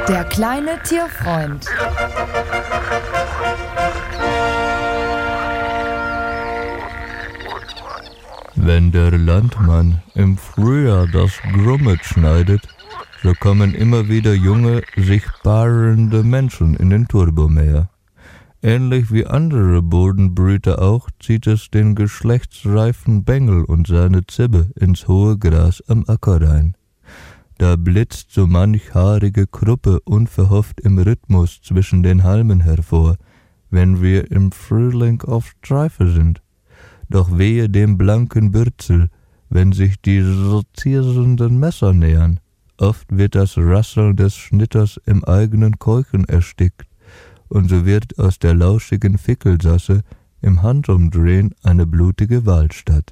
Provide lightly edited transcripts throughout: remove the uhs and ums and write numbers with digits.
Der kleine Tierfreund. Wenn der Landmann im Frühjahr das Grummet schneidet, so kommen immer wieder junge, sich paarende Menschen in den Turbomäher. Ähnlich wie andere Bodenbrüter auch, zieht es den geschlechtsreifen Bengel und seine Zibbe ins hohe Gras am Acker rein. Da blitzt so manch haarige Kruppe unverhofft im Rhythmus zwischen den Halmen hervor, wenn wir im Frühling auf Streife sind. Doch wehe dem blanken Bürzel, wenn sich die sortierenden Messer nähern. Oft wird das Rasseln des Schnitters im eigenen Keuchen erstickt, und so wird aus der lauschigen Fickelsasse im Handumdrehen eine blutige Wahlstatt.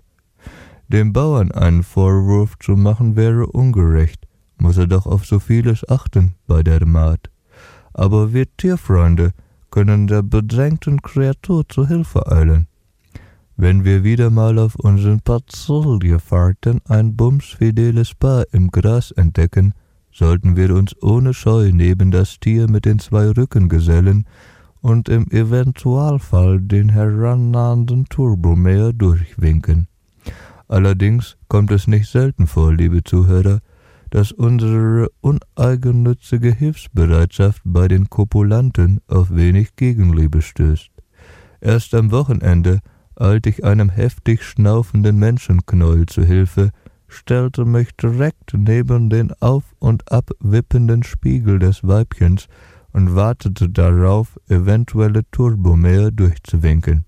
Dem Bauern einen Vorwurf zu machen wäre ungerecht, muss er doch auf so vieles achten bei der Maat. Aber wir Tierfreunde können der bedrängten Kreatur zu Hilfe eilen. Wenn wir wieder mal auf unseren Patrouillefahrten ein bumsfideles Paar im Gras entdecken, sollten wir uns ohne Scheu neben das Tier mit den 2 Rücken gesellen und im Eventualfall den herannahenden Turbomäher durchwinken. Allerdings kommt es nicht selten vor, liebe Zuhörer, dass unsere uneigennützige Hilfsbereitschaft bei den Kopulanten auf wenig Gegenliebe stößt. Erst am Wochenende eilte ich einem heftig schnaufenden Menschenknäuel zu Hilfe, stellte mich direkt neben den auf- und abwippenden Spiegel des Weibchens und wartete darauf, eventuelle Turbomäher durchzuwinken.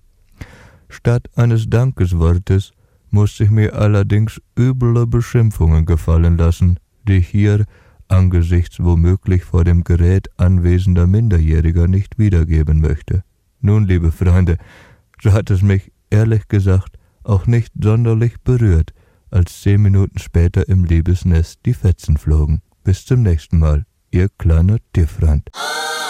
Statt eines Dankeswortes musste ich mir allerdings üble Beschimpfungen gefallen lassen, die ich hier angesichts womöglich vor dem Gerät anwesender Minderjähriger nicht wiedergeben möchte. Nun, liebe Freunde, so hat es mich, ehrlich gesagt, auch nicht sonderlich berührt, als 10 Minuten später im Liebesnest die Fetzen flogen. Bis zum nächsten Mal, Ihr kleiner Tierfreund.